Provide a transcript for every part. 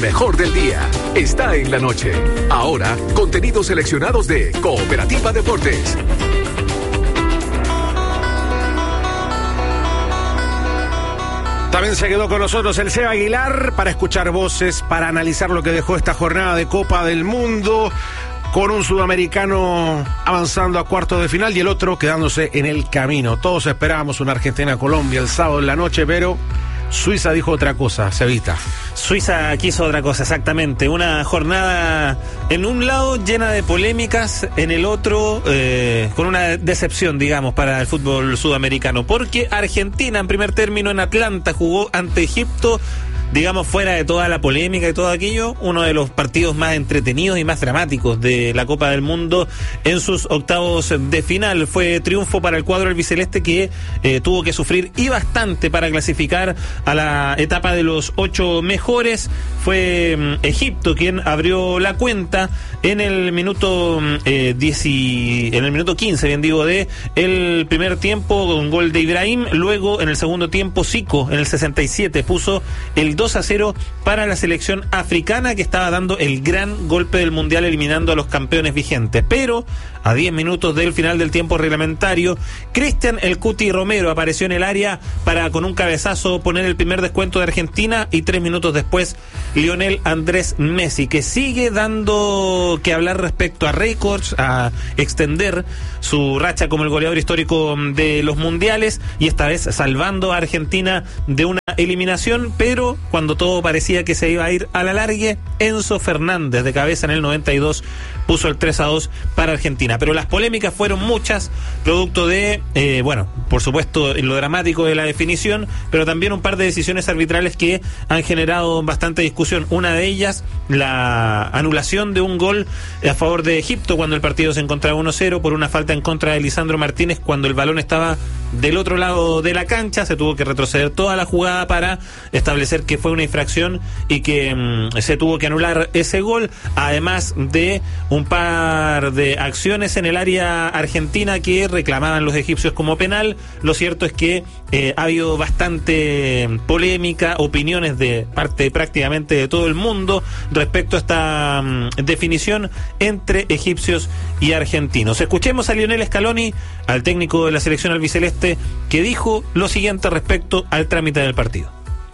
mejor del día está en la noche. Ahora, contenidos seleccionados de Cooperativa Deportes. También se quedó con nosotros el Seba Aguilar para escuchar voces, para analizar lo que dejó esta jornada de Copa del Mundo, con un sudamericano avanzando a cuartos de final y el otro quedándose en el camino. Todos esperábamos una Argentina-Colombia el sábado en la noche, pero Suiza dijo otra cosa, Cevita. Suiza quiso otra cosa, exactamente. Una jornada en un lado llena de polémicas, en el otro con una decepción, digamos, para el fútbol sudamericano. Porque Argentina, en primer término, en Atlanta, jugó ante Egipto, digamos, fuera de toda la polémica y todo aquello, uno de los partidos más entretenidos y más dramáticos de la Copa del Mundo en sus octavos de final. Fue triunfo para el cuadro albiceleste que tuvo que sufrir y bastante para clasificar a la etapa de los 8 mejores. Fue Egipto quien abrió la cuenta en el minuto 15, bien digo, de el primer tiempo, con gol de Ibrahim. Luego, en el segundo tiempo, Zico, en el 67, puso el 2-0 para la selección africana, que estaba dando el gran golpe del mundial, eliminando a los campeones vigentes. Pero a 10 minutos del final del tiempo reglamentario, Cristian El Cuti Romero apareció en el área para, con un cabezazo, poner el primer descuento de Argentina, y 3 minutos después Lionel Andrés Messi, que sigue dando que hablar respecto a récords, a extender su racha como el goleador histórico de los mundiales, y esta vez salvando a Argentina de una eliminación. Pero cuando todo parecía que se iba a ir a la largue, Enzo Fernández, de cabeza en el 92, puso el 3-2 para Argentina. Pero las polémicas fueron muchas, producto de, por supuesto, lo dramático de la definición, pero también un par de decisiones arbitrales que han generado bastante discusión. Una de ellas, la anulación de un gol a favor de Egipto cuando el partido se encontraba 1-0 por una falta en contra de Lisandro Martínez cuando el balón estaba del otro lado de la cancha. Se tuvo que retroceder toda la jugada para establecer que fue una infracción y que se tuvo que anular ese gol, además de un par de acciones en el área argentina que reclamaban los egipcios como penal. Lo cierto es que ha habido bastante polémica, opiniones de parte prácticamente de todo el mundo respecto a esta definición entre egipcios y argentinos. Escuchemos a Lionel Scaloni, al técnico de la selección albiceleste, que dijo lo siguiente respecto al trámite del partido.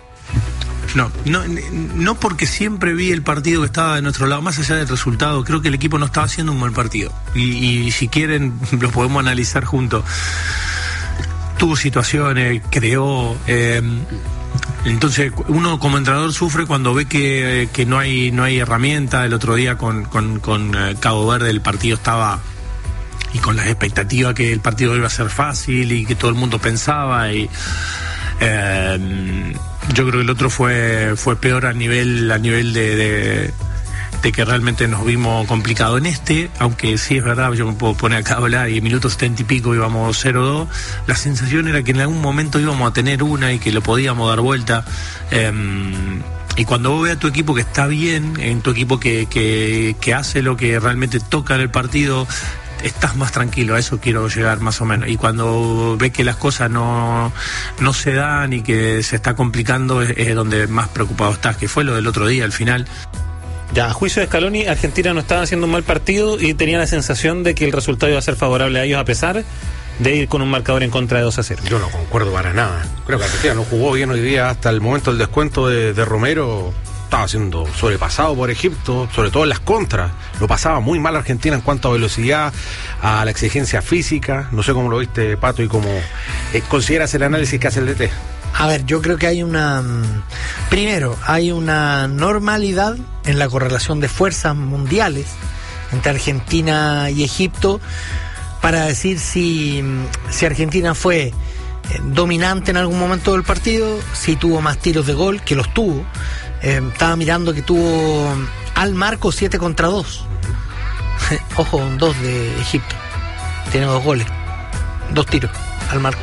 No, porque siempre vi el partido que estaba de nuestro lado, más allá del resultado. Creo que el equipo no estaba haciendo un buen partido, y si quieren lo podemos analizar juntos. Tuvo situaciones, creó, entonces uno como entrenador sufre cuando ve que no hay herramienta. El otro día con Cabo Verde el partido estaba, y con las expectativas que el partido iba a ser fácil y que todo el mundo pensaba, y yo creo que el otro fue peor a nivel de que realmente nos vimos complicado en este. Aunque sí es verdad, yo me puedo poner acá a hablar y en minutos 70 y pico íbamos 0-2, la sensación era que en algún momento íbamos a tener una y que lo podíamos dar vuelta. Y cuando vos ves a tu equipo que está bien, en tu equipo que hace lo que realmente toca en el partido, estás más tranquilo. A eso quiero llegar más o menos. Y cuando ves que las cosas no se dan y que se está complicando, es donde más preocupado estás, que fue lo del otro día al final. Ya, a juicio de Scaloni, Argentina no estaba haciendo un mal partido y tenía la sensación de que el resultado iba a ser favorable a ellos, a pesar de ir con un marcador en contra de 2-0. Yo no concuerdo para nada. Creo que Argentina no jugó bien hoy día. Hasta el momento del descuento de Romero estaba siendo sobrepasado por Egipto, sobre todo en las contras. Lo pasaba muy mal Argentina en cuanto a velocidad, a la exigencia física. No sé cómo lo viste, Pato, y cómo consideras el análisis que hace el DT. A ver, yo creo que hay primero, hay una normalidad en la correlación de fuerzas mundiales entre Argentina y Egipto para decir si Argentina fue dominante en algún momento del partido, si tuvo más tiros de gol, que los tuvo. Estaba mirando que tuvo al marco 7 contra 2. Ojo, 2 de Egipto. Tiene 2 goles, 2 tiros al marco.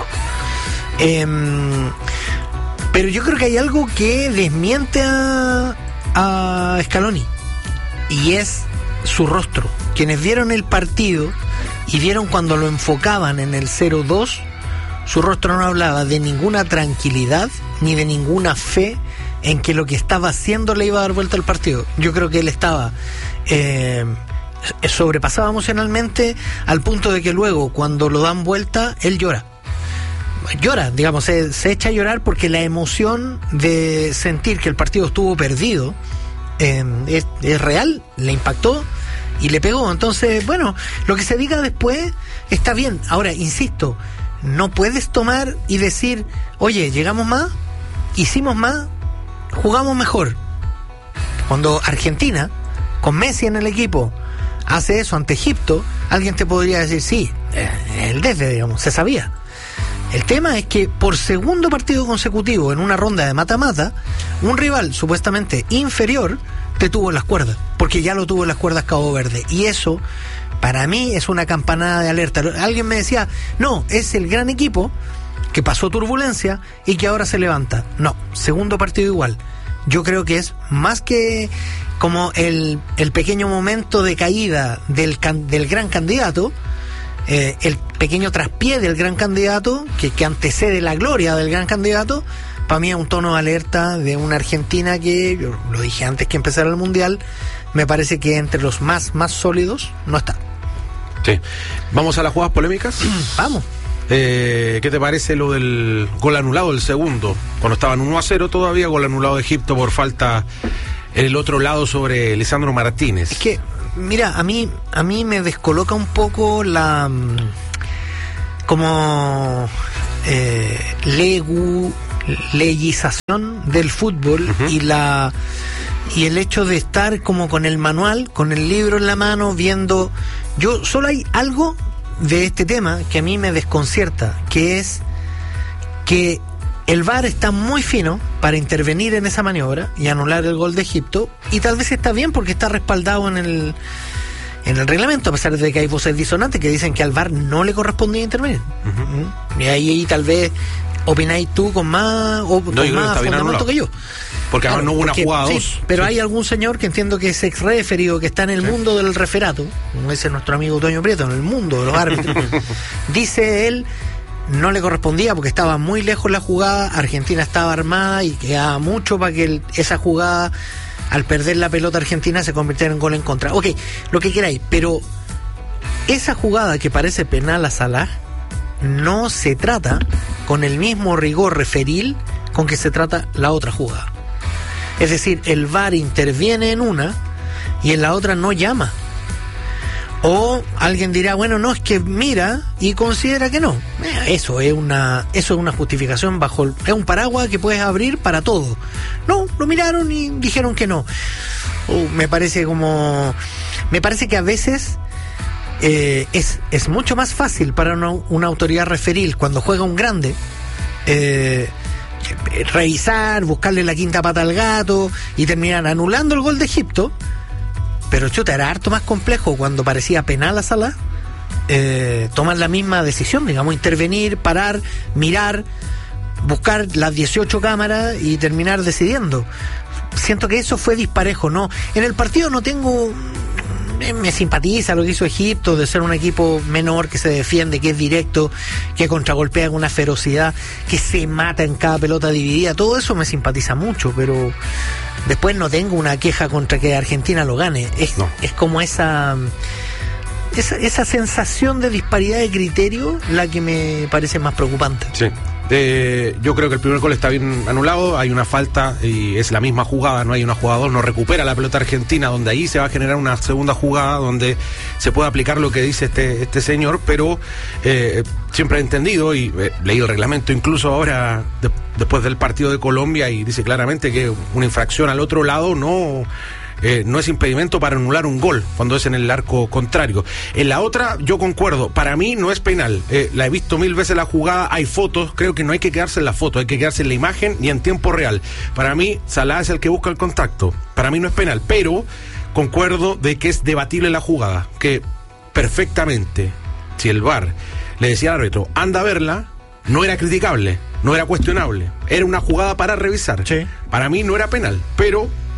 Pero yo creo que hay algo que desmiente a Scaloni, y es su rostro. Quienes vieron el partido y vieron cuando lo enfocaban en el 0-2, su rostro no hablaba de ninguna tranquilidad ni de ninguna fe en que lo que estaba haciendo le iba a dar vuelta al partido. Yo creo que él estaba sobrepasado emocionalmente al punto de que luego, cuando lo dan vuelta, él llora, digamos, se echa a llorar porque la emoción de sentir que el partido estuvo perdido es real, le impactó y le pegó. Entonces, bueno, lo que se diga después está bien. Ahora, insisto, no puedes tomar y decir, oye, llegamos más, hicimos más, jugamos mejor. Cuando Argentina, con Messi en el equipo, hace eso ante Egipto, alguien te podría decir, sí, el desde, digamos, se sabía. El tema es que por segundo partido consecutivo en una ronda de mata-mata, un rival supuestamente inferior te tuvo en las cuerdas, porque ya lo tuvo en las cuerdas Cabo Verde, y eso para mí es una campanada de alerta. Alguien me decía, no, es el gran equipo que pasó turbulencia y que ahora se levanta. No, segundo partido igual. Yo creo que es más que como el pequeño momento de caída del gran candidato, el pequeño traspié del gran candidato que antecede la gloria del gran candidato. Para mí es un tono de alerta de una Argentina que, yo lo dije antes que empezara el Mundial, me parece que entre los más sólidos no está. Sí. ¿Vamos a las jugadas polémicas? Vamos. ¿Qué te parece lo del gol anulado, el segundo? Cuando estaban 1-0 todavía, gol anulado de Egipto por falta en el otro lado sobre Lisandro Martínez. Es que, mira, a mí me descoloca un poco la como legislación del fútbol. Uh-huh. y el hecho de estar como con el manual, con el libro en la mano, viendo. Yo solo hay algo de este tema que a mí me desconcierta, que es que el VAR está muy fino para intervenir en esa maniobra y anular el gol de Egipto, y tal vez está bien porque está respaldado en el reglamento, a pesar de que hay voces disonantes que dicen que al VAR no le correspondía intervenir. Uh-huh. Y ahí tal vez opináis tú con más fundamento que yo. Porque ahora no hubo una jugada, sí, pero sí. Hay algún señor que entiendo que es ex-referido, que está en el mundo del referato, como dice nuestro amigo Toño Prieto, en el mundo de los árbitros. Dice él, no le correspondía porque estaba muy lejos la jugada, Argentina estaba armada y quedaba mucho para que esa jugada, al perder la pelota Argentina, se convirtiera en gol en contra. Ok, lo que queráis, pero esa jugada que parece penal a Salah no se trata con el mismo rigor referil con que se trata la otra jugada. Es decir, el VAR interviene en una y en la otra no llama. O alguien dirá, bueno, no, es que mira y considera que no. Eso es una justificación es un paraguas que puedes abrir para todo. No, lo miraron y dijeron que no. Me parece que a veces es mucho más fácil para una autoridad referil cuando juega un grande revisar, buscarle la quinta pata al gato y terminar anulando el gol de Egipto. Pero chuta, era harto más complejo cuando parecía penal a Salah tomar la misma decisión, digamos, intervenir, parar, mirar, buscar las 18 cámaras y terminar decidiendo. Siento que eso fue disparejo, ¿no? En el partido no tengo... Me simpatiza lo que hizo Egipto, de ser un equipo menor que se defiende, que es directo, que contragolpea con una ferocidad, que se mata en cada pelota dividida. Todo eso me simpatiza mucho, pero después no tengo una queja contra que Argentina lo gane. Es como esa sensación de disparidad de criterio la que me parece más preocupante. Sí. Yo creo que el primer gol está bien anulado, hay una falta y es la misma jugada, no hay una jugada 2, no recupera la pelota Argentina, donde ahí se va a generar una segunda jugada donde se puede aplicar lo que dice este señor, pero siempre he entendido y leí el reglamento incluso ahora después del partido de Colombia, y dice claramente que una infracción al otro lado no es impedimento para anular un gol cuando es en el arco contrario. En la otra yo concuerdo, para mí no es penal, la he visto 1000 veces la jugada, hay fotos, creo que no hay que quedarse en la foto, hay que quedarse en la imagen y en tiempo real. Para mí Salah es el que busca el contacto, para mí no es penal, pero concuerdo de que es debatible la jugada, que perfectamente si el VAR le decía al árbitro anda a verla, no era criticable, no era cuestionable, era una jugada para revisar. Sí. Para mí no era penal, pero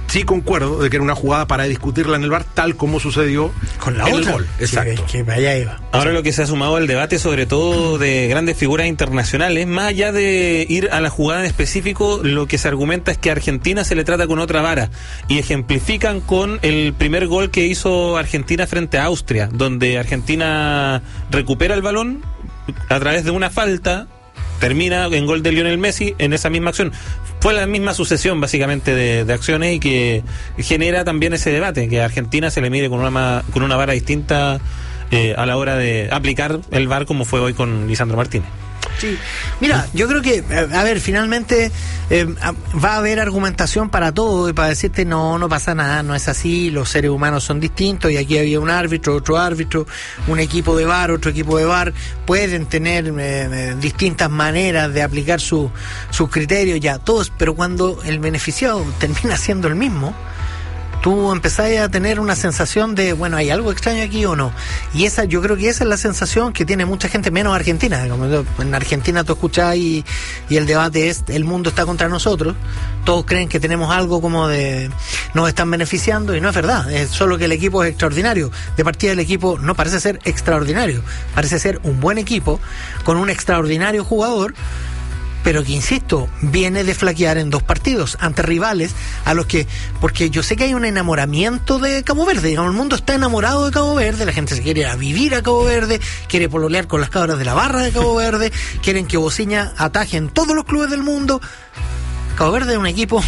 sí concuerdo de que era una jugada para discutirla en el VAR, tal como sucedió con la en otra. el gol. Exacto. Que allá iba. Ahora lo que se ha sumado al debate, sobre todo de grandes figuras internacionales, más allá de ir a la jugada en específico, lo que se argumenta es que a Argentina se le trata con otra vara, y ejemplifican con el primer gol que hizo Argentina frente a Austria, donde Argentina recupera el balón a través de una falta, termina en gol de Lionel Messi en esa misma acción. Fue la misma sucesión básicamente de acciones, y que genera también ese debate, que a Argentina se le mide con una vara distinta a la hora de aplicar el VAR, como fue hoy con Lisandro Martínez. Sí, mira, yo creo que, a ver, finalmente va a haber argumentación para todo, y para decirte no pasa nada, no es así, los seres humanos son distintos, y aquí había un árbitro, otro árbitro, un equipo de VAR, otro equipo de VAR, pueden tener distintas maneras de aplicar sus criterios, ya, todos, pero cuando el beneficiado termina siendo el mismo, tú empezás a tener una sensación de, bueno, ¿hay algo extraño aquí o no? Y yo creo que esa es la sensación que tiene mucha gente, menos Argentina. En Argentina tú escuchás y el debate es, el mundo está contra nosotros, todos creen que tenemos algo como de, nos están beneficiando, y no es verdad, es solo que el equipo es extraordinario. De partida el equipo no parece ser extraordinario, parece ser un buen equipo, con un extraordinario jugador, pero que, insisto, viene de flaquear en 2 partidos ante rivales a los que, porque yo sé que hay un enamoramiento de Cabo Verde, digamos, el mundo está enamorado de Cabo Verde, la gente se quiere ir a vivir a Cabo Verde, quiere pololear con las cabras de la barra de Cabo Verde, quieren que Bociña ataje en todos los clubes del mundo. Cabo Verde es un equipo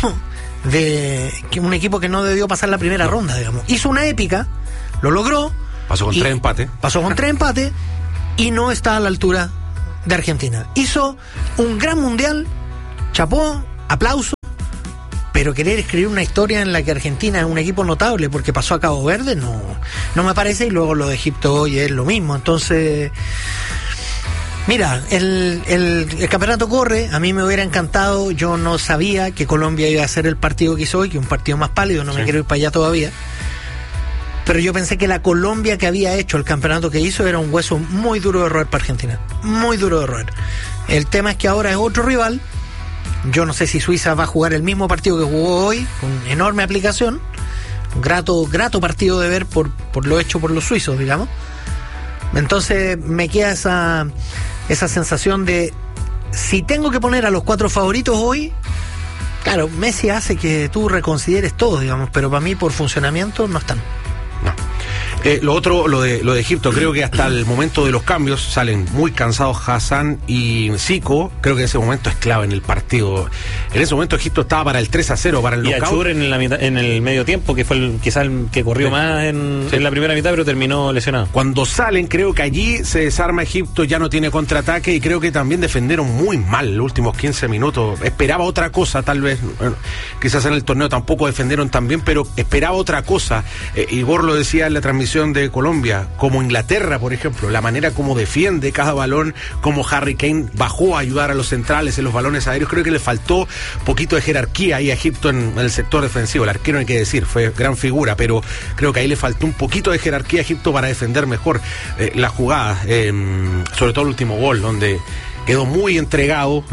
que no debió pasar la primera ronda, digamos. Hizo una épica, lo logró. Pasó con 3 empates. Pasó con 3 empates y no está a la altura de Argentina. Hizo un gran mundial, chapó, aplauso, pero querer escribir una historia en la que Argentina es un equipo notable porque pasó a Cabo Verde, no me parece, y luego lo de Egipto hoy es lo mismo. Entonces, mira, el campeonato corre, a mí me hubiera encantado, yo no sabía que Colombia iba a ser el partido que hizo hoy, que es un partido más pálido, no me quiero ir para allá todavía. Pero yo pensé que la Colombia que había hecho el campeonato que hizo era un hueso muy duro de roer para Argentina. Muy duro de roer. El tema es que ahora es otro rival. Yo no sé si Suiza va a jugar el mismo partido que jugó hoy, con enorme aplicación. Un grato partido de ver por lo hecho por los suizos, digamos. Entonces me queda esa sensación de, si tengo que poner a los 4 favoritos hoy, claro, Messi hace que tú reconsideres todo, digamos, pero para mí por funcionamiento no están. No. Lo otro, lo de Egipto, creo que hasta el momento de los cambios salen muy cansados Hassan y Zico. Creo que ese momento es clave en el partido. En ese momento Egipto estaba para el 3-0, para el knockout. Y Achur en el medio tiempo, que fue quizás el que corrió más en la primera mitad, pero terminó lesionado. Cuando salen, creo que allí se desarma Egipto, ya no tiene contraataque, y creo que también defendieron muy mal los últimos 15 minutos. Esperaba otra cosa, tal vez. Bueno, quizás en el torneo tampoco defendieron tan bien, pero esperaba otra cosa. Igor lo decía en la transmisión de Colombia, como Inglaterra, por ejemplo, la manera como defiende cada balón, como Harry Kane bajó a ayudar a los centrales en los balones aéreos. Creo que le faltó poquito de jerarquía ahí a Egipto en el sector defensivo. El arquero, hay que decir, fue gran figura, pero creo que ahí le faltó un poquito de jerarquía a Egipto para defender mejor las jugadas, sobre todo el último gol, donde quedó muy entregado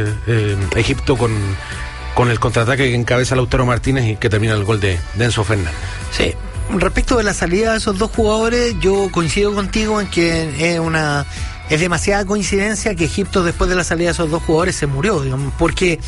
Egipto con el contraataque que encabeza Lautaro Martínez y que termina el gol de Enzo Fernández. Sí. Respecto de la salida de esos 2 jugadores, yo coincido contigo en que es demasiada coincidencia que Egipto, después de la salida de esos 2 jugadores, se murió, digamos, porque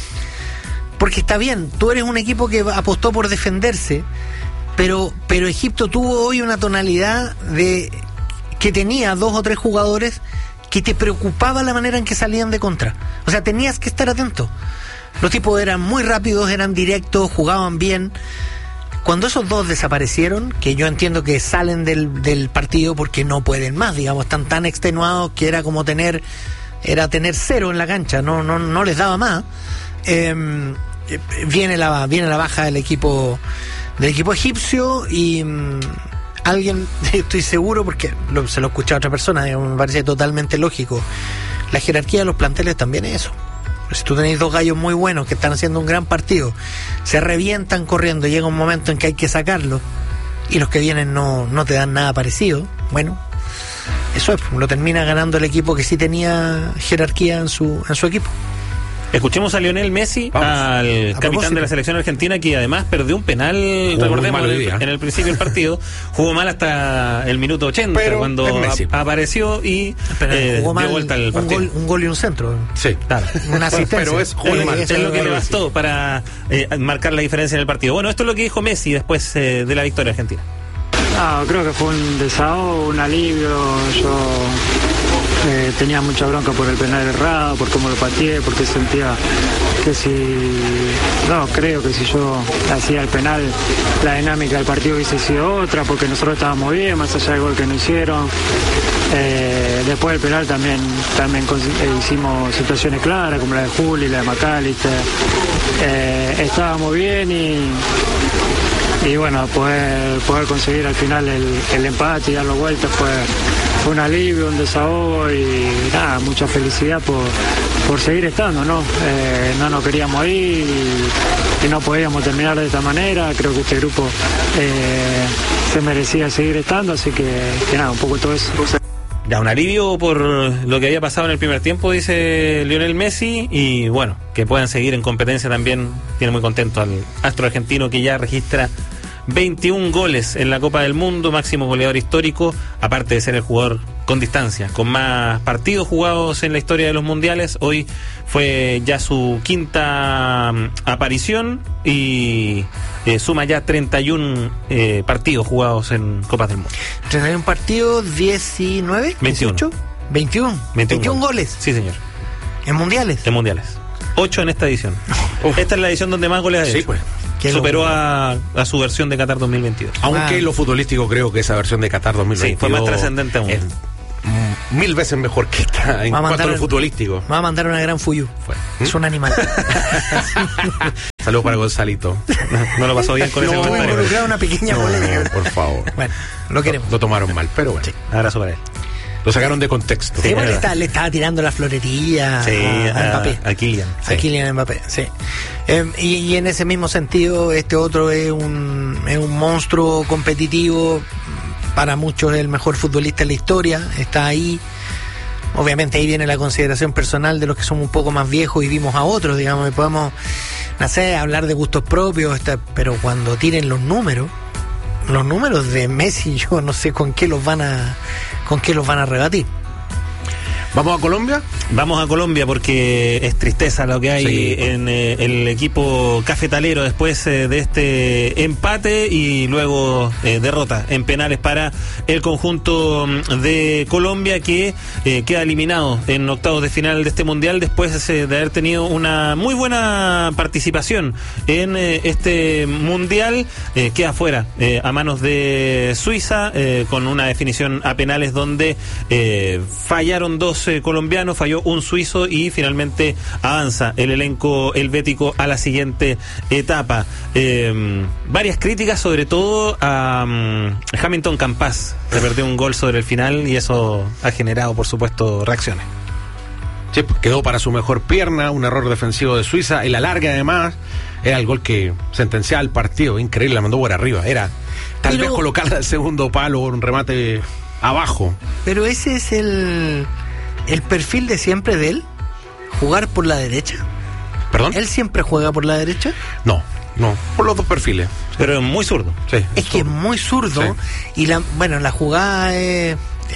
está bien, tú eres un equipo que apostó por defenderse, pero Egipto tuvo hoy una tonalidad de que tenía 2 o 3 jugadores que te preocupaba la manera en que salían de contra. O sea, tenías que estar atento. Los tipos eran muy rápidos, eran directos, jugaban bien. Cuando esos 2 desaparecieron, que yo entiendo que salen del partido porque no pueden más, digamos, están tan extenuados que era como tener 0 en la cancha, no les daba más. Viene la baja del equipo egipcio, y alguien, estoy seguro porque se lo escuché a otra persona, digamos, me parece totalmente lógico. La jerarquía de los planteles también es eso. Si tú tenés 2 gallos muy buenos que están haciendo un gran partido, se revientan corriendo, llega un momento en que hay que sacarlos, y los que vienen no te dan nada parecido, bueno, eso es, lo termina ganando el equipo que sí tenía jerarquía en su equipo. Escuchemos a Lionel Messi, al capitán de la selección argentina, que además perdió un penal, recordemos, en el principio del partido. Jugó mal hasta el minuto 80, pero cuando apareció y dio vuelta al partido. Un gol y un centro. Sí, claro. Una asistencia. Pero es lo que le bastó para marcar la diferencia en el partido. Bueno, esto es lo que dijo Messi después de la victoria argentina. No, creo que fue un desahogo, un alivio. Yo tenía mucha bronca por el penal errado, por cómo lo pateé, porque sentía que creo que si yo hacía el penal, la dinámica del partido hubiese sido otra, porque nosotros estábamos bien, más allá del gol que nos hicieron. Después del penal también hicimos situaciones claras, como la de Juli, la de McAllister. Estábamos bien y bueno, poder conseguir al final el empate y darlo vuelta fue un alivio, un desahogo y nada, mucha felicidad por seguir estando, ¿no? No nos queríamos ir y no podíamos terminar de esta manera. Creo que este grupo se merecía seguir estando, así que nada, un poco todo eso. Ya, un alivio por lo que había pasado en el primer tiempo, dice Lionel Messi, y bueno, que puedan seguir en competencia también. Tiene muy contento al astro argentino, que ya registra 21 goles en la Copa del Mundo, máximo goleador histórico, aparte de ser el jugador con distancia, con más partidos jugados en la historia de los mundiales. Hoy fue ya su quinta aparición y suma ya 31 partidos jugados en Copas del Mundo. 31 partidos, 19, 21. 18, 21 goles. Sí, señor. ¿En mundiales? En mundiales. 8 en esta edición. Esta es la edición donde más goles ha hecho. Sí, pues. Superó a su versión de Qatar 2022. Aunque lo futbolístico, creo que esa versión de Qatar 2022 sí, fue más trascendente aún. Es 1000 veces mejor que esta en cuanto a lo futbolístico. Va a mandar una gran Fuyu. Es un animal. Saludos para Gonzalito. No lo pasó bien con ese comentario. Involucrado una pequeña polémica. Por favor. Bueno, lo queremos. Lo tomaron mal, pero bueno. Sí. Abrazo para él. Lo sacaron de contexto. Sí, porque le estaba tirando la florería a Mbappé. A Kylian. Sí. A Kylian Mbappé, sí. Y en ese mismo sentido, este otro es un monstruo competitivo. Para muchos es el mejor futbolista de la historia. Está ahí. Obviamente ahí viene la consideración personal de los que somos un poco más viejos y vimos a otros, digamos, y podemos, no sé, hablar de gustos propios, pero cuando tiren los números de Messi, yo no sé con qué los van a rebatir. ¿Vamos a Colombia? Vamos a Colombia porque es tristeza lo que hay en el equipo cafetalero después de este empate y luego derrota en penales para el conjunto de Colombia, que queda eliminado en octavos de final de este mundial después de haber tenido una muy buena participación en este mundial. Queda fuera a manos de Suiza con una definición a penales donde fallaron dos colombianos, falló un suizo y finalmente avanza el elenco helvético a la siguiente etapa. Varias críticas, sobre todo a Hamilton Campas. Se perdió un gol sobre el final y eso ha generado, por supuesto, reacciones. Sí, quedó para su mejor pierna, un error defensivo de Suiza, y la larga además era el gol que sentenciaba el partido. Increíble, la mandó por arriba. Era tal vez colocarla al segundo palo, un remate abajo. Pero ese es el perfil de siempre de él, jugar por la derecha. ¿Perdón? ¿Él siempre juega por la derecha? No, por los dos perfiles. Pero es muy zurdo. Sí, es que es muy zurdo, sí. Y la jugada es...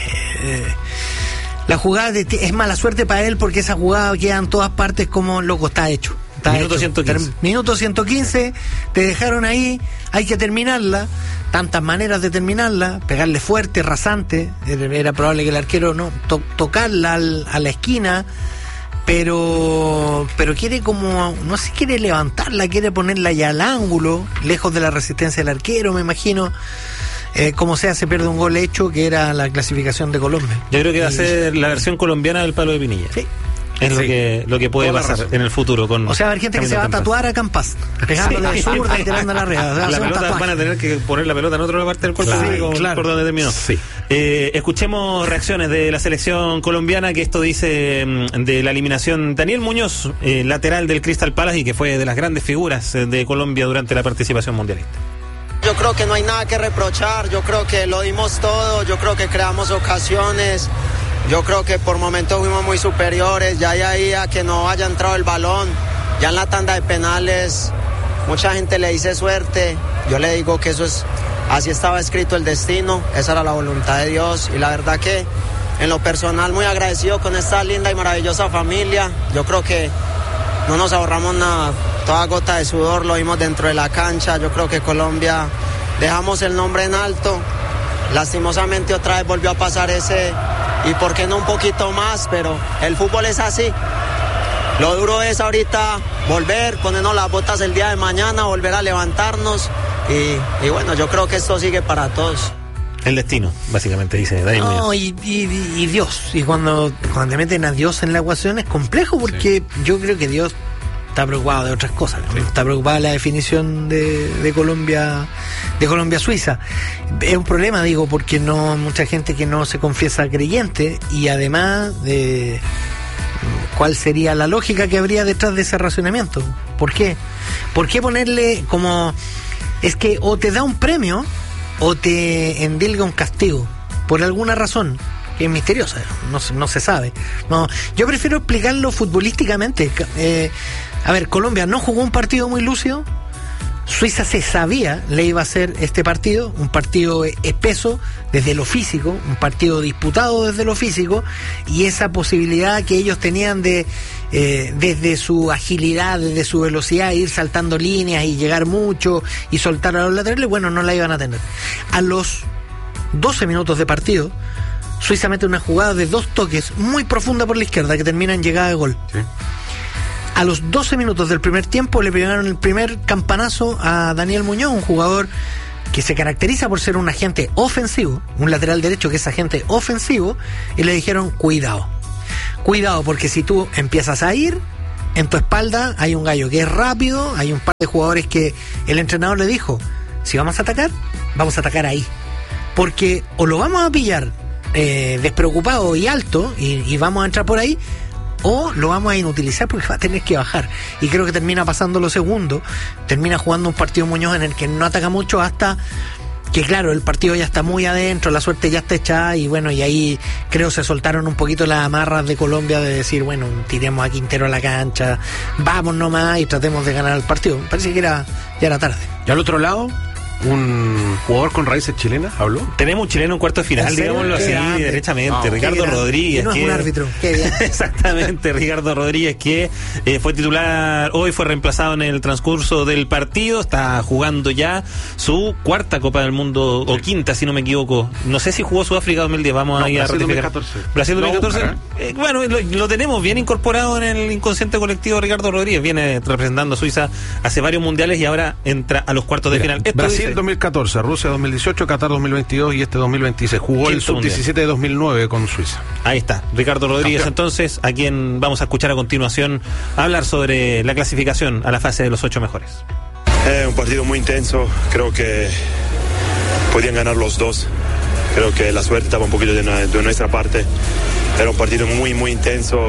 la jugada es mala suerte para él, porque esa jugada queda en todas partes como loco, está hecho. Minuto 115. Minuto 115, te dejaron ahí, hay que terminarla. Tantas maneras de terminarla, pegarle fuerte, rasante. Era probable que el arquero no tocarla a la esquina, pero quiere como, no sé, quiere levantarla, quiere ponerla ya al ángulo, lejos de la resistencia del arquero, me imagino. Como sea, se pierde un gol hecho, que era la clasificación de Colombia. Yo creo que va a ser la versión colombiana del palo de Pinilla. Sí. Es lo que puede pasar en el futuro con... O sea, va a haber gente que se va a tatuar a Campas, pegándole de zurda y tirando la rea. La pelota, van a tener que poner la pelota en otra parte del cuerpo, claro. Por donde terminó. Sí. Escuchemos reacciones de la selección colombiana, que esto dice de la eliminación. Daniel Muñoz, lateral del Crystal Palace y que fue de las grandes figuras de Colombia durante la participación mundialista. Yo creo que no hay nada que reprochar, yo creo que lo dimos todo, yo creo que creamos ocasiones. Yo creo que por momentos fuimos muy superiores, ya ahí a que no haya entrado el balón, ya en la tanda de penales, mucha gente le dice suerte, yo le digo que eso es, así estaba escrito el destino, esa era la voluntad de Dios, y la verdad que en lo personal muy agradecido con esta linda y maravillosa familia. Yo creo que no nos ahorramos nada, toda gota de sudor lo vimos dentro de la cancha. Yo creo que Colombia dejamos el nombre en alto, lastimosamente otra vez volvió a pasar ese, y por qué no un poquito más, pero el fútbol es así. Lo duro es ahorita volver, ponernos las botas el día de mañana, volver a levantarnos y bueno, yo creo que esto sigue para todos. El destino, básicamente, dice Daniel Muñoz. No, y Dios. Y cuando te meten a Dios en la ecuación es complejo porque yo creo que Dios está preocupado de otras cosas. Sí. Está preocupado de la definición de Colombia-Suiza. Es un problema, digo, porque no mucha gente que no se confiesa creyente y además de cuál sería la lógica que habría detrás de ese razonamiento. ¿Por qué? ¿Por qué ponerle como... Es que o te da un premio o te endilga un castigo, por alguna razón que es misteriosa, no se sabe. No, yo prefiero explicarlo futbolísticamente. A ver, Colombia no jugó un partido muy lúcido. Suiza se sabía le iba a hacer este partido, un partido espeso desde lo físico, un partido disputado desde lo físico, y esa posibilidad que ellos tenían de desde su agilidad, desde su velocidad, ir saltando líneas y llegar mucho y soltar a los laterales, bueno, no la iban a tener. A los 12 minutos de partido, Suiza mete una jugada de 2 toques muy profunda por la izquierda que termina en llegada de gol. Sí. A los 12 minutos del primer tiempo le pegaron el primer campanazo a Daniel Muñoz, un jugador que se caracteriza por ser un agente ofensivo, un lateral derecho que es agente ofensivo, y le dijeron cuidado, porque si tú empiezas a ir, en tu espalda hay un gallo que es rápido, hay un par de jugadores que el entrenador le dijo, si vamos a atacar ahí, porque o lo vamos a pillar despreocupado y alto y vamos a entrar por ahí, o lo vamos a inutilizar porque va a tener que bajar. Y creo que termina pasando lo segundo, termina jugando un partido Muñoz en el que no ataca mucho hasta que, claro, el partido ya está muy adentro, la suerte ya está echada, y bueno, y ahí creo se soltaron un poquito las amarras de Colombia de decir, bueno, tiremos a Quintero a la cancha, vamos nomás y tratemos de ganar el partido. Parece que ya era tarde. Y al otro lado, un jugador con raíces chilenas, ¿habló? Tenemos un chileno en cuarto de final, digámoslo así, derechamente. Ricardo Rodríguez. No es un árbitro, qué bien. Exactamente, Ricardo Rodríguez, que fue titular, hoy fue reemplazado en el transcurso del partido, está jugando ya su cuarta Copa del Mundo, o quinta, si no me equivoco. No sé si jugó Sudáfrica 2010, vamos a ir a ratificar. Brasil 2014. Bueno, lo tenemos bien incorporado en el inconsciente colectivo. Ricardo Rodríguez viene representando a Suiza hace varios mundiales y ahora entra a los cuartos de final. Brasil 2014, Rusia 2018, Qatar 2022 y este 2026. Jugó el sub-17 de 2009 con Suiza. Ahí está, Ricardo Rodríguez, campeón. Entonces, a quien vamos a escuchar a continuación hablar sobre la clasificación a la fase de los 8 mejores. Un partido muy intenso, creo que podían ganar los dos. Creo que la suerte estaba un poquito de nuestra parte. Era un partido muy, muy intenso.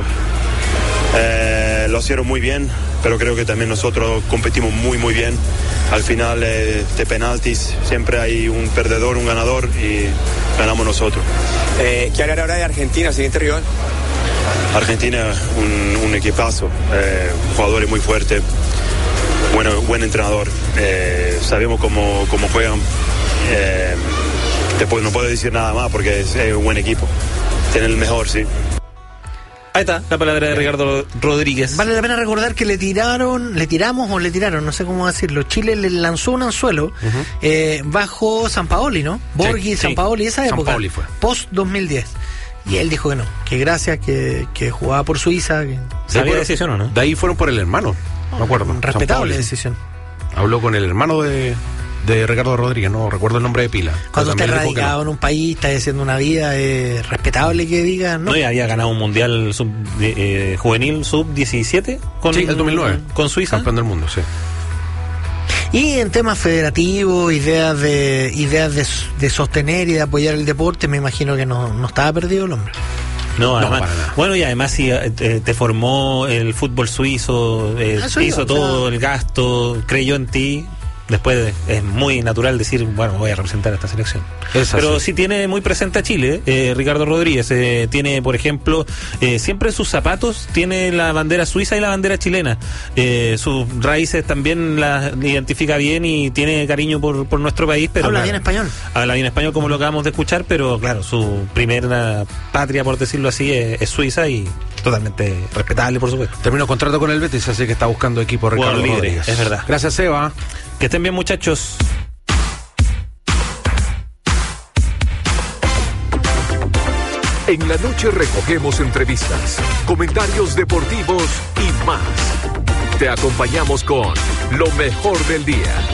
Lo hicieron muy bien, pero creo que también nosotros competimos muy, muy bien. Al final de penaltis siempre hay un perdedor, un ganador, y ganamos nosotros. ¿Qué hablar ahora de Argentina, siguiente rival? Argentina, un equipazo, jugadores muy fuertes, buen entrenador, sabemos cómo juegan, no puedo decir nada más porque es un buen equipo, tienen el mejor, sí. Ahí está la palabra de Ricardo Rodríguez. Vale la pena recordar que le tiramos, no sé cómo decirlo. Chile le lanzó un anzuelo bajo Sampaoli, ¿no? Borghi, sí, Sampaoli, esa época. Sampaoli fue. Post 2010. Y él dijo que no, que gracias, que jugaba por Suiza. ¿Sabía decisión o no? De ahí fueron por el hermano, me acuerdo. Respetable decisión. Habló con el hermano de Ricardo Rodríguez, no recuerdo el nombre de pila. Cuando esté radicado en un país, está haciendo una vida, es respetable que diga, ¿no? No, y había ganado un mundial juvenil sub-17 sí, el 2009 con Suiza. Campeón del mundo, sí. Y en temas federativos, ideas de sostener y de apoyar el deporte, me imagino que no estaba perdido el hombre. No, además, bueno, y además si te formó el fútbol suizo, hizo todo el gasto, creyó en ti. después es muy natural decir, bueno, voy a representar a esta selección. Pero sí tiene muy presente a Chile, Ricardo Rodríguez. Tiene, por ejemplo, siempre en sus zapatos tiene la bandera suiza y la bandera chilena. Sus raíces también las identifica bien y tiene cariño por nuestro país. Pero habla bien español. Habla bien español, como lo acabamos de escuchar, pero claro, su primera patria, por decirlo así, es Suiza, y totalmente respetable, por supuesto. Terminó contrato con el Betis, así que está buscando equipo Ricardo Rodríguez. Es verdad. Gracias, Seba. Que estén bien, muchachos. En la noche recogemos entrevistas, comentarios deportivos y más. Te acompañamos con lo mejor del día.